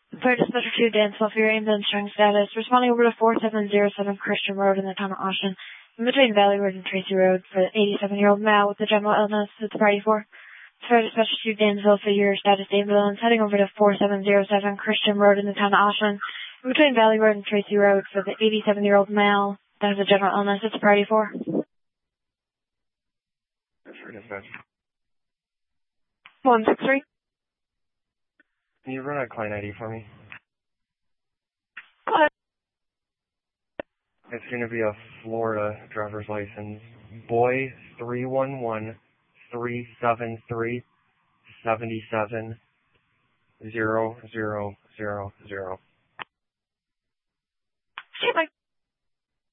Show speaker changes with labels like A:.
A: Fire Dispatcher 2, Dansville for your ambulance showing status. Responding over to 4707 Christian Road in the town of Austin, in between Valley Road and Tracy Road for the 87-year-old male with the general illness it's a party for. Fire Dispatcher 2, Dansville for your status ambulance, heading over to 4707 Christian Road in the town of Austin, in between Valley Road and Tracy Road for the 87-year-old male that has a general illness it's a party for.
B: Fire Dispatcher.
A: 163.
B: Can you run a client ID for me?
A: Go ahead.
B: It's going to be a Florida driver's license. Boy 311-373-77-0000.
A: Okay, bye.